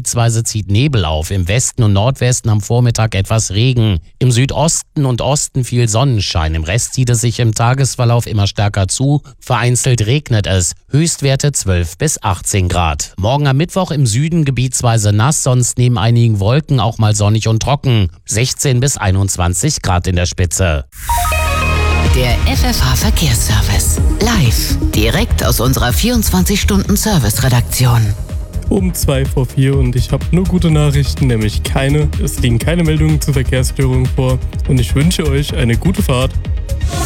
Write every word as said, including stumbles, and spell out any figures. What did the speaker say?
gebietsweise zieht Nebel auf. Im Westen und Nordwesten am Vormittag etwas Regen. Im Südosten und Osten viel Sonnenschein. Im Rest zieht es sich im Tagesverlauf immer stärker zu. Vereinzelt regnet es. Höchstwerte zwölf bis achtzehn Grad. Morgen am Mittwoch im Süden gebietsweise nass, sonst neben einigen Wolken auch mal sonnig und trocken. sechzehn bis einundzwanzig Grad in der Spitze. Der F F H-Verkehrsservice. Live. Direkt aus unserer vierundzwanzig-Stunden-Service-Redaktion. Um zwei vor vier und ich habe nur gute Nachrichten, nämlich keine. Es liegen keine Meldungen zu Verkehrsstörungen vor und ich wünsche euch eine gute Fahrt.